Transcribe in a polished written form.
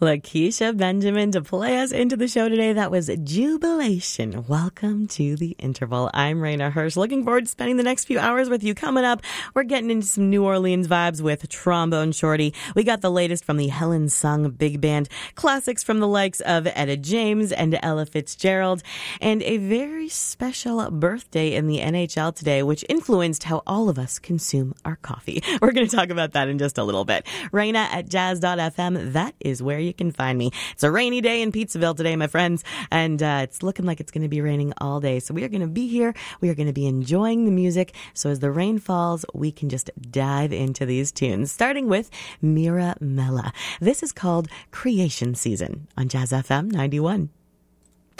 Lakeisha Benjamin to play us into the show today. That was Jubilation. Welcome to The Interval. I'm Raina Hirsch. Looking forward to spending the next few hours with you. Coming up, we're getting into some New Orleans vibes with Trombone Shorty. We got the latest from the Helen Sung Big Band, classics from the likes of Etta James and Ella Fitzgerald, and a very special birthday in the NHL today, which influenced how all of us consume our coffee. We're going to talk about that in just a little bit. Raina at jazz.fm. That is where you can find me. It's a rainy day in Pizzaville today, my friends, and it's looking like it's going to be raining all day. So we are going to be here. We are going to be enjoying the music. So as the rain falls, we can just dive into these tunes, starting with Mira Mella. This is called Creation Season on Jazz FM 91.